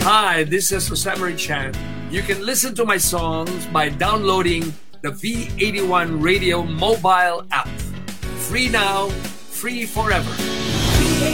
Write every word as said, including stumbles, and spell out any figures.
Hi, this is Rosemary Chan. You can listen to my songs by downloading the V eighty-one Radio mobile app. Free now, free forever.